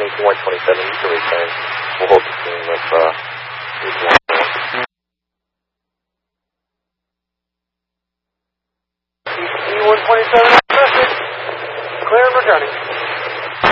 127, you can return. We'll hold the scene with, E127, clear and returning.